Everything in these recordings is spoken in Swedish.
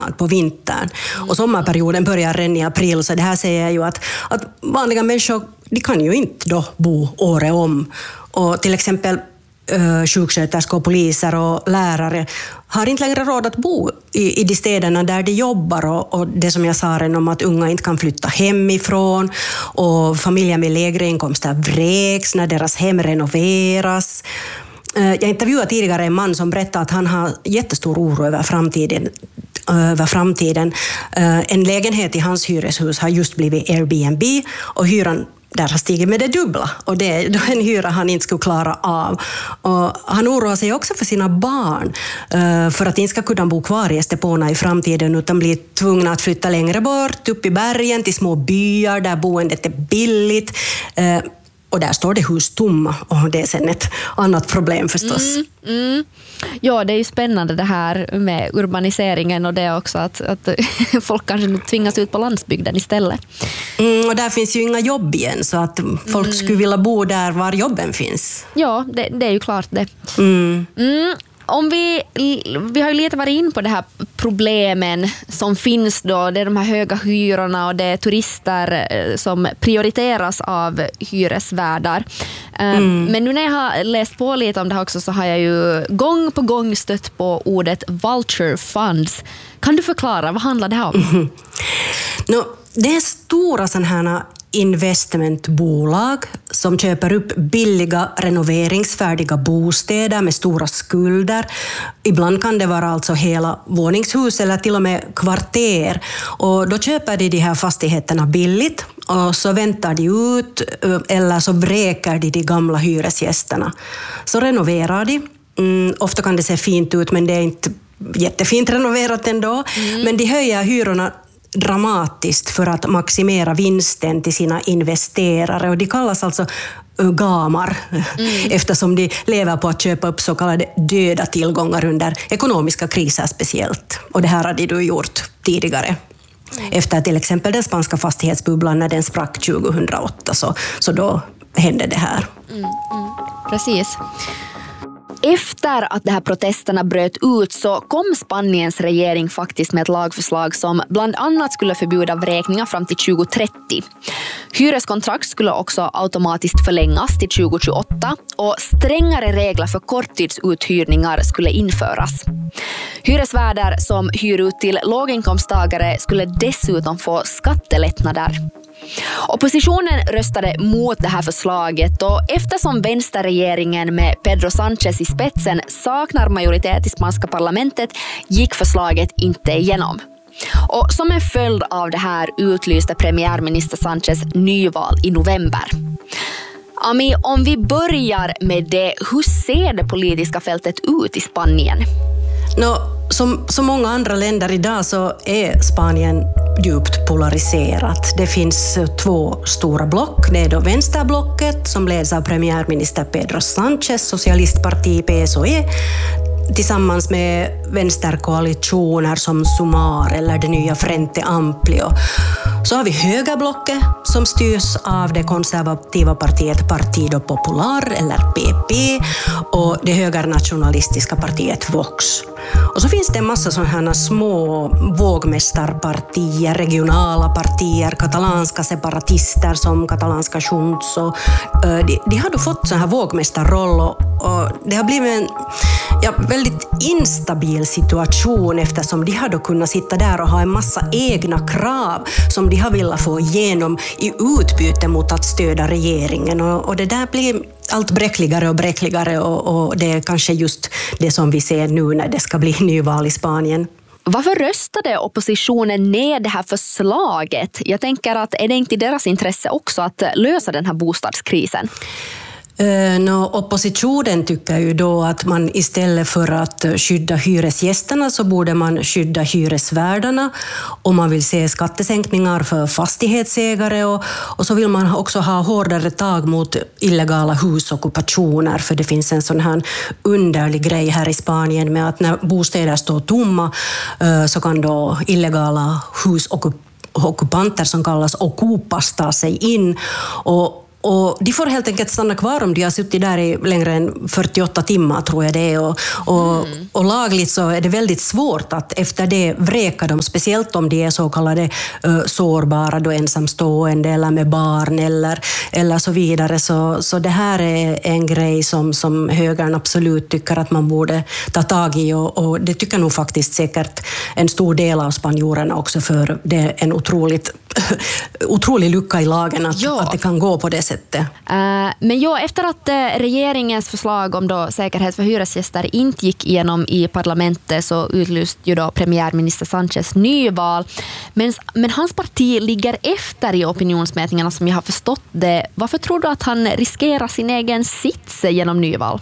på vintern. Och sommarperioden börjar redan i april, så det här säger ju att vanliga människor, de kan ju inte då bo året om. Och till exempel sjuksköterskor, poliser och lärare har inte längre råd att bo i de städerna där de jobbar, och det som jag sa redan om att unga inte kan flytta hemifrån och familjer med lägre inkomster vräks när deras hem renoveras. Jag intervjuade tidigare en man som berättade att han har jättestor oro över framtiden. En lägenhet i hans hyreshus har just blivit Airbnb och hyran där har stigit med det dubbla, och det är en hyra han inte skulle klara av. Och han oroar sig också för sina barn, för att de inte ska kunna bo kvar i Estepona i framtiden, utan blir tvungna att flytta längre bort, upp i bergen till små byar där boendet är billigt. Och där står det hus tomma, och det är sen ett annat problem förstås. Ja, det är ju spännande det här med urbaniseringen, och det också att folk kanske tvingas ut på landsbygden istället. Och där finns ju inga jobb igen, så att folk skulle vilja bo där var jobben finns. Ja, det är ju klart det. Om vi har ju lite varit in på det här problemen som finns då, det är de här höga hyrorna och det är turister som prioriteras av hyresvärdar. Men nu när jag har läst på lite om det här också, så har jag ju gång på gång stött på ordet vulture funds. Kan du förklara, vad handlar det här om? Det är stora sådana här investmentbolag som köper upp billiga renoveringsfärdiga bostäder med stora skulder. Ibland kan det vara alltså hela våningshus eller till och med kvarter. Och då köper de här fastigheterna billigt och så väntar de ut eller så vräker de gamla hyresgästerna. Så renoverar de. Ofta kan det se fint ut, men det är inte jättefint renoverat ändå. Men de höjer hyrorna dramatiskt för att maximera vinsten till sina investerare, och de kallas alltså gamar eftersom de lever på att köpa upp så kallade döda tillgångar under ekonomiska kriser speciellt. Och det här har de då gjort tidigare. Efter till exempel den spanska fastighetsbubblan när den sprack 2008, så då hände det här. Precis. Efter att de här protesterna bröt ut så kom Spaniens regering faktiskt med ett lagförslag som bland annat skulle förbjuda vräkningar fram till 2030. Hyreskontrakt skulle också automatiskt förlängas till 2028 och strängare regler för korttidsuthyrningar skulle införas. Hyresvärdar som hyr ut till låginkomsttagare skulle dessutom få skattelättnader. Oppositionen röstade mot det här förslaget, och eftersom vänsterregeringen med Pedro Sánchez i spetsen saknar majoritet i spanska parlamentet gick förslaget inte igenom. Och som en följd av det här utlyste premiärminister Sánchez nyval i november. Ami, om vi börjar med det, hur ser det politiska fältet ut i Spanien? Som så många andra länder idag så är Spanien djupt polariserat. Det finns två stora block. Det är då vänsterblocket som leds av premiärminister Pedro Sánchez, socialistparti PSOE, tillsammans med vänsterkoalitioner som Sumar eller det nya Frente Amplio. Så har vi högerblocket som styrs av det konservativa partiet Partido Popular eller PP och det högernationalistiska partiet Vox. Och så finns det en massa sådana små vågmästarpartier, regionala partier, katalanska separatister som katalanska Junts. De har då fått sån här vågmästarroll och det har blivit en väldigt instabil situation, eftersom de har då kunnat sitta där och ha en massa egna krav som de har velat få igenom i utbyte mot att stödja regeringen. Och det där blir allt bräckligare och bräckligare, och det är kanske just det som vi ser nu när det ska bli nyval i Spanien. Varför röstade oppositionen ner det här förslaget? Jag tänker att är det inte i deras intresse också att lösa den här bostadskrisen? Oppositionen tycker ju då att man istället för att skydda hyresgästerna så borde man skydda hyresvärdarna, och man vill se skattesänkningar för fastighetsägare, och så vill man också ha hårdare tag mot illegala husockupationer, för det finns en sån här underlig grej här i Spanien med att när bostäder står tomma så kan då illegala husockupanter som kallas ocupas ta sig in, och Och de får helt enkelt stanna kvar om de har suttit där i längre än 48 timmar, tror jag det är. Och lagligt så är det väldigt svårt att efter det vräka dem, speciellt om de är så kallade sårbara, då ensamstående eller med barn eller så vidare. Så det här är en grej som högern absolut tycker att man borde ta tag i, och det tycker nog faktiskt säkert en stor del av spanjorerna också, för det är en otrolig lucka i lagen att det kan gå på det sättet. Men efter att regeringens förslag om då säkerhet för hyresgäster inte gick igenom i parlamentet, så utlyste ju då premiärminister Sánchez nyval. Men hans parti ligger efter i opinionsmätningarna, som jag har förstått det. Varför tror du att han riskerar sin egen sits genom nyval?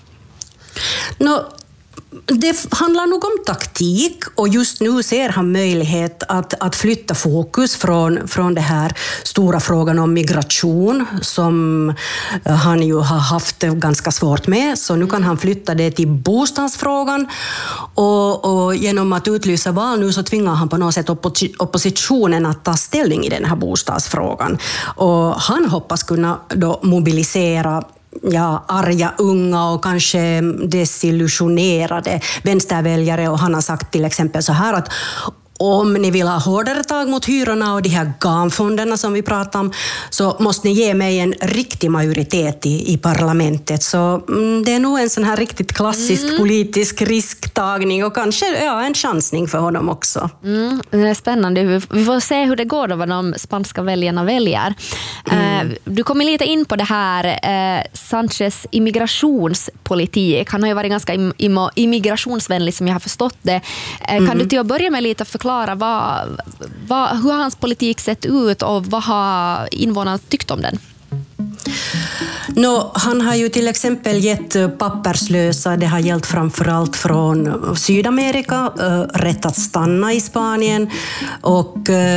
Det handlar nog om taktik, och just nu ser han möjlighet att flytta fokus från det här stora frågan om migration, som han ju har haft ganska svårt med. Så nu kan han flytta det till bostadsfrågan, och genom att utlysa val nu så tvingar han på något sätt oppositionen att ta ställning i den här bostadsfrågan. Och han hoppas kunna då mobilisera arga unga och kanske desillusionerade vänsterväljare, och han har sagt till exempel så här att om ni vill ha hårdare tag mot hyrorna och de här GAM-fonderna som vi pratar om, så måste ni ge mig en riktig majoritet i parlamentet. Så det är nog en sån här riktigt klassisk politisk risktagning, och kanske en chansning för honom också. Det är spännande. Vi får se hur det går då, vad de spanska väljarna väljer. Du kommer lite in på det här Sánchez immigrationspolitik. Han har ju varit ganska immigrationsvänlig, som jag har förstått det. Kan du till att börja med lite förklara hur hans politik sett ut och vad har invånarna tyckt om den? Han har ju till exempel gett papperslösa, det har gällt framförallt från Sydamerika, rätt att stanna i Spanien, och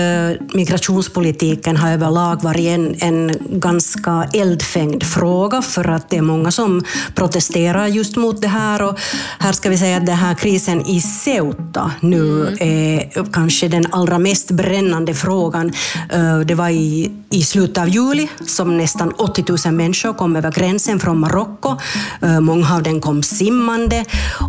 migrationspolitiken har överlag varit en ganska eldfängd fråga, för att det är många som protesterar just mot det här. Och här ska vi säga att den här krisen i Ceuta nu är kanske den allra mest brännande frågan. Det var i slutet av juli som nästan 80 000 människor kom över gränsen från Marocko. Många av dem kom simmande,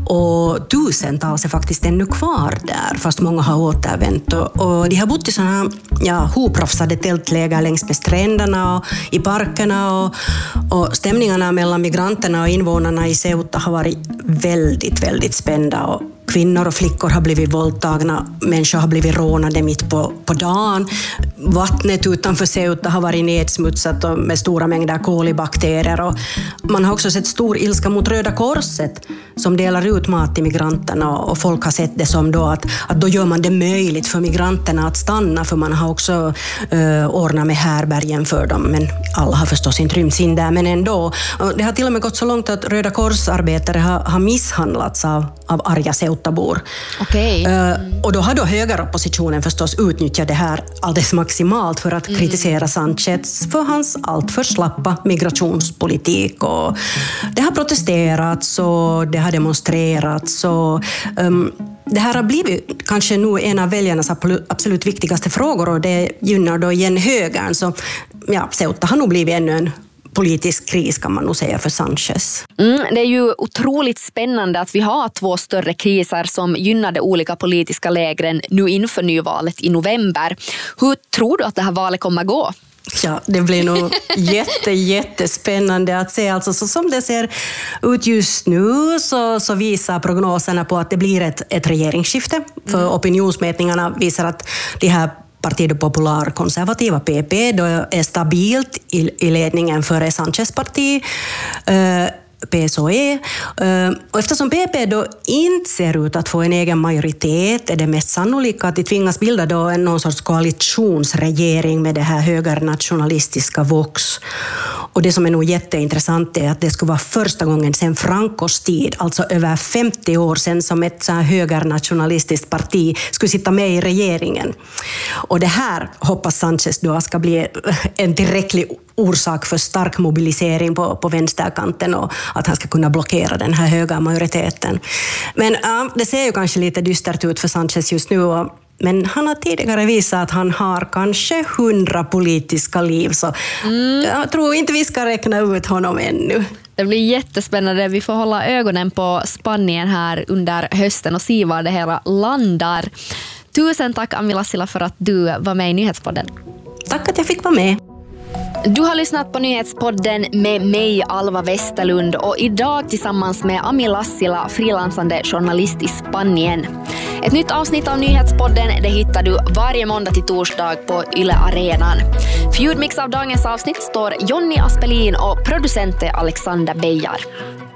och tusentals är faktiskt ännu kvar där, fast många har återvänt. Och de har bott i sådana hoprafsade tältläger längs med stränderna och i parkerna, och stämningarna mellan migranterna och invånarna i Ceuta har varit väldigt, väldigt spända. Och kvinnor och flickor har blivit våldtagna, människor har blivit rånade mitt på dagen. Vattnet utanför Ceuta har varit nedsmutsat och med stora mängder kolibakterier. Och man har också sett stor ilska mot Röda Korset, som delar ut mat till migranterna, och folk har sett det som då att då gör man det möjligt för migranterna att stanna, för man har också ordnat med härbergen för dem. Men alla har förstås inte rymts in där, men ändå. Och det har till och med gått så långt att Röda Korsarbetare har misshandlats av arga Ceutabor. Okay. Och då har högeroppositionen förstås utnyttjat det här alldeles maximalt för att kritisera Sánchez för hans alltför slappa migrationspolitik. Och det har protesterats och det har demonstrerats. Och, det här har blivit kanske nu en av väljarnas absolut viktigaste frågor, och det gynnar då igen högern. Så Ceuta har nog blivit ännu en politisk kris, kan man nog säga, för Sánchez. Det är ju otroligt spännande att vi har två större kriser som gynnar de olika politiska lägren nu inför nyvalet i november. Hur tror du att det här valet kommer gå? Ja, det blir nog jättespännande att se. Alltså, så som det ser ut just nu så visar prognoserna på att det blir ett regeringsskifte. För opinionsmätningarna visar att de här Partido Popular konservativa PP då är stabilt i ledningen för Sánchez parti, PSOE. Och eftersom PP då inte ser ut att få en egen majoritet, är det mest sannolika att de tvingas bilda då någon sorts koalitionsregering med det här högernationalistiska Vox. Och det som är nog jätteintressant är att det skulle vara första gången sedan Francos tid, alltså över 50 år sedan, som ett så här högernationalistiskt parti skulle sitta med i regeringen. Och det här hoppas Sánchez då ska bli en tillräcklig orsak för stark mobilisering på vänsterkanten, och att han ska kunna blockera den här höga majoriteten. Men det ser ju kanske lite dystert ut för Sánchez just nu, och Men han har tidigare visat att han har kanske 100 politiska liv, så jag tror inte vi ska räkna ut honom ännu. Det blir jättespännande. Vi får hålla ögonen på Spanien här under hösten och se var det hela landar. Tusen tack Ami Lassila för att du var med i Nyhetspodden. Tack att jag fick vara med. Du har lyssnat på Nyhetspodden med mig, Alva Westerlund, och idag tillsammans med Ami Lassila, frilansande journalist i Spanien. Ett nytt avsnitt av Nyhetspodden det hittar du varje måndag till torsdag på Yle Arenan. För ljudmix av dagens avsnitt står Jonny Aspelin och producent Alexander Beijar.